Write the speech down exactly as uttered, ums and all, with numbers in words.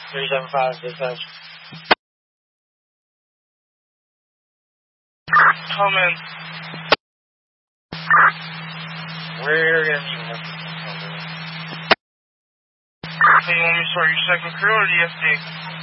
three seven five, dispatch. Come in. We're gonna need a lift. Okay, you want me to start your second crew or the F D?